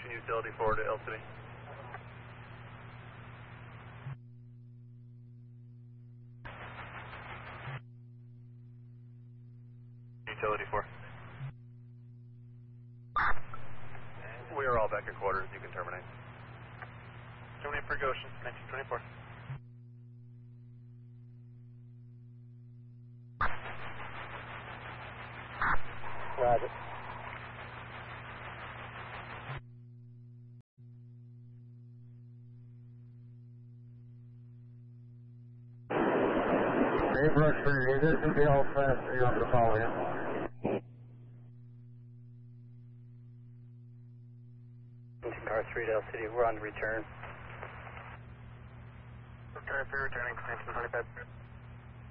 pushing utility forward to L City. Utility 4. We are all back at quarters. You can terminate. Terminate for Goshen, 1924. Roger. Dave Rushford, is this going to be all fast? You have to follow him. Car 3 to L City, we're on the return. Okay, if you're returning, 1925.